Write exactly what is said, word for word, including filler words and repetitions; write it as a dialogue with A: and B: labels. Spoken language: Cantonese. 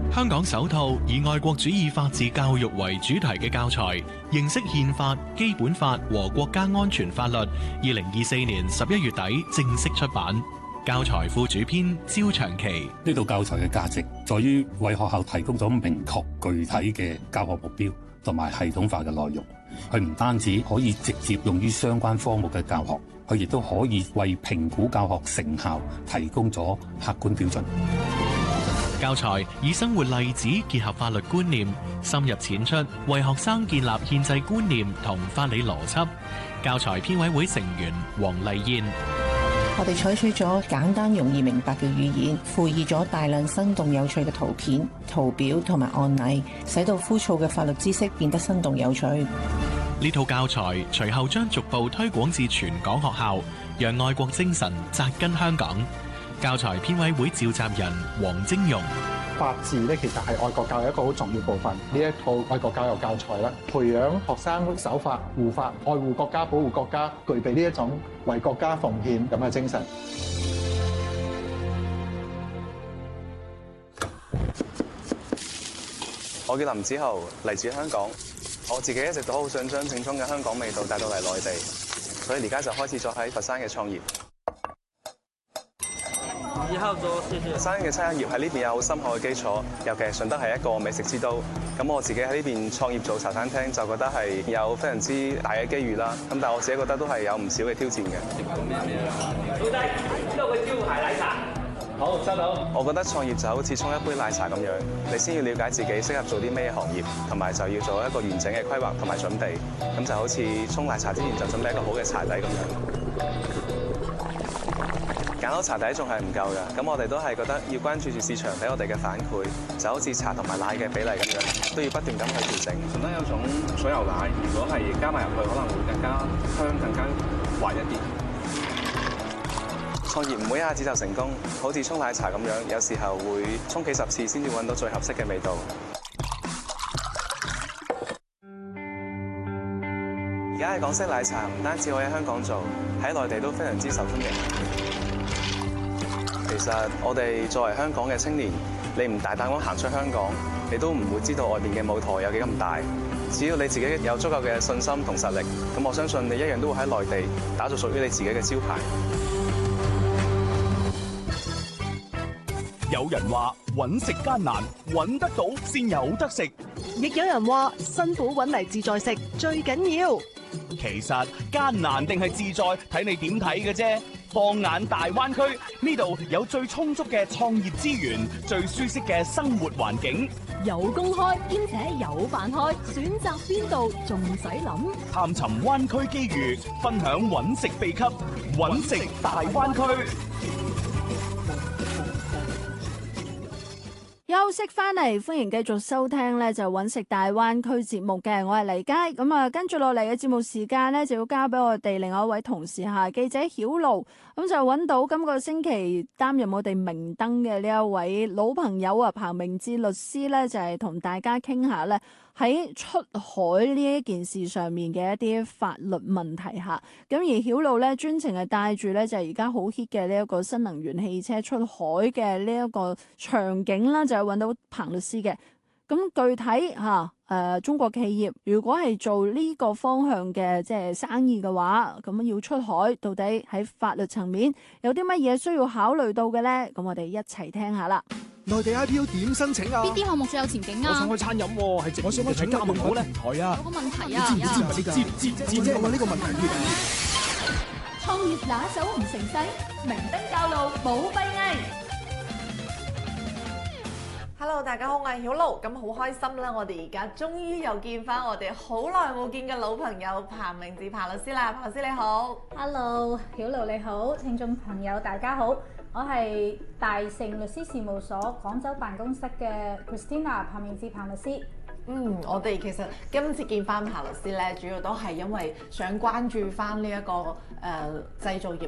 A: 香港首套以愛國主義法治教育為主題嘅教材《認識憲法、基本法和國家安全法律》，二零二四年十一月底正式出版。教材副主編焦長期：
B: 呢套教材嘅價值在於為學校提供咗明確具體嘅教學目標同埋系統化嘅內容。佢唔單止可以直接用於相關科目嘅教學，佢亦都可以為評估教學成效提供咗客觀標準。
A: 教材以生活例子結合法律觀念，深入淺出，為學生建立憲制觀念同法理邏輯。教材編委會成員黃麗燕：
C: 我哋採取咗簡單容易明白嘅語言，附以咗大量生動有趣嘅圖片、圖表同埋案例，使到枯燥嘅法律知識變得生動有趣。
A: 呢套教材隨後將逐步推廣至全港學校，讓愛國精神扎根香港。教材編委會召集人黃晶容：
D: 法治咧，其實係愛國教育一個好重要部分。呢一套愛國教育教材咧，培養學生守法、護法、愛護國家、保護國家，具備呢一種為國家奉獻咁嘅精神。
E: 我叫林子豪，嚟自香港。我自己一直都好想將正宗嘅香港味道帶到嚟內地，所以而家就開始咗喺佛山嘅創業。
F: 以後做謝謝。
E: 佛山嘅餐飲業喺呢邊有好深厚嘅基礎，尤其係順德係一個美食之都。咁我自己喺呢邊創業做茶餐廳，就覺得係有非常之大嘅機遇啦。咁但係我自己覺得都係有唔少嘅挑戰嘅。
F: 老弟，呢度嘅招牌奶茶。好，收到。
E: 我覺得創業就好似沖一杯奶茶咁樣，你先要了解自己適合做啲咩行業，同埋就要做一個完整嘅規劃同埋準備。咁就好似沖奶茶之前就準備一個好嘅茶底咁樣。揀好茶底仲係唔夠㗎，咁我哋都係覺得要關注住市場俾我哋嘅反饋，就好似茶同埋奶嘅比例咁樣，都要不斷咁去調整。順德有種水牛奶，如果係加埋入去，可能會更加香、更加滑一啲。創業唔會一下子就成功，好似沖奶茶咁樣，有時候會沖幾十次先至揾到最合適嘅味道。而家嘅港式奶茶唔單止可以喺香港做，喺內地都非常之受歡迎。其實我哋作為香港嘅青年，你唔大膽咁行出香港，你都唔會知道外邊嘅舞台有幾咁大。只要你自己有足夠嘅信心同實力，咁我相信你一樣都會喺內地打造屬於你自己嘅招牌。
G: 有人話揾食艱難，揾得到先有得食；
H: 亦有人話辛苦揾嚟自在食最緊要。
G: 其實艱難定係自在，睇你點睇嘅啫。放眼大灣區，呢度有最充足嘅創業資源，最舒適嘅生活環境，
I: 有公開兼且有飯開，選擇邊度仲使諗？
G: 探尋灣區機遇，分享揾食秘笈，揾食大灣區。
J: 休息翻嚟，歡迎繼續收聽咧就揾食大灣區節目嘅，我係黎佳。咁啊，跟住落嚟嘅節目時間咧，就要交俾我哋另外一位同事吓，記者曉露。咁就揾到今個星期擔任我哋明燈嘅呢一位老朋友啊，彭明志律師咧，就係同大家傾下咧喺出海呢一件事上面嘅一啲法律問題吓。咁而曉露咧專程係帶住咧就係而家好 hit 嘅呢一個新能源汽車出海嘅呢一個場景啦，就係揾到彭律師嘅。咁具體吓誒、呃、中國企業如果係做呢個方向嘅即係生意嘅話，咁要出海，到底喺法律層面有啲乜嘢需要考慮到嘅咧？咁我哋一齊聽下啦。
K: 內地 I P O 點申請啊？
I: 邊啲項目最有前景啊？
K: 我想開餐飲喎，係我想開請加盟好咧。台啊，
I: 有個問題啊，
K: 知唔知知唔知知知知知我問呢個問題。
I: 創業拿手唔成勢，明燈教路冇閉翳。
L: Hello， 大家好，我係曉露，咁好開心啦！我哋而家終於又見翻我哋好耐冇見嘅老朋友彭明志彭律師啦，彭律師你好。
M: Hello， 曉露你好，聽眾朋友大家好，我係大成律師事務所廣州辦公室嘅 Christina 彭明志彭律師。
L: 嗯，我哋其實今次見翻彭律師咧，主要都係因為想關注翻呢一個誒、呃、製造業